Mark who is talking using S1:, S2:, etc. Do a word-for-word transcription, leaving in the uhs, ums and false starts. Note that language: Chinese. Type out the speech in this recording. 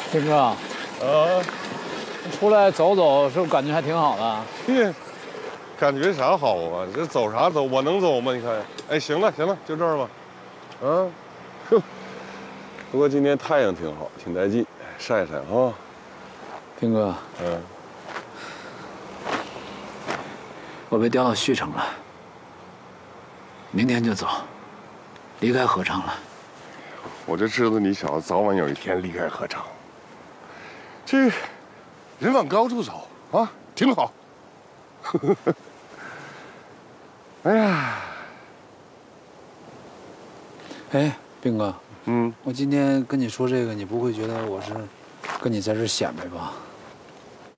S1: 斌哥，啊，出来走走，是不是感觉还挺好的？
S2: 嘿，感觉啥好啊？这走啥走？我能走吗？你看，哎，行了行了，就这儿吧。啊，哼。不过今天太阳挺好，挺带劲，晒晒啊。
S1: 斌哥，
S2: 嗯，
S1: 我被调到旭城了，明天就走，离开合昌了。
S2: 我就知道你小子早晚有一天离开合昌。这人往高处走啊，挺好。哎呀，
S1: 哎，斌哥，
S2: 嗯，
S1: 我今天跟你说这个，你不会觉得我是跟你在这显摆吧？